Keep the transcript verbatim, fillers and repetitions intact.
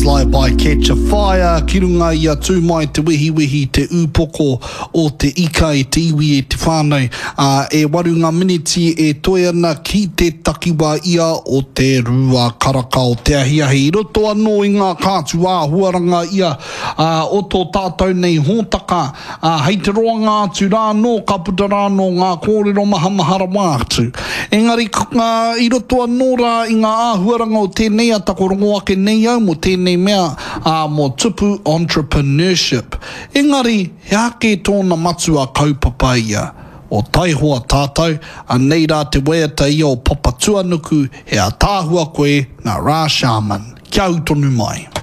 Fly-by catch a fire, ki runga ia tū mai te wihi wihi te upoko o te ika e te iwi e te whānau. Uh, e warunga miniti e toi ana ki te takiwa ia o te rua karaka o te ahiahi. I roto anō i ngā kātu āhuaranga ia uh, o tō tātou nei hōtaka. Uh, hei te roa ngā atu rānō, ka puta rānō ngā kōrero mahamahara wātu. Engari, uh, i roto anō rā i ngā āhuaranga o tēnei atako rongo ake nei au mo tēnei mea uh, mo tupu entrepreneurship. Engari, he ake tōna matu a kaupapa ia o taihoa tātou, a nei rā te weata ia o Papatuanuku, he a tāhua koe na Rā Shaman. Kia au tonu mai.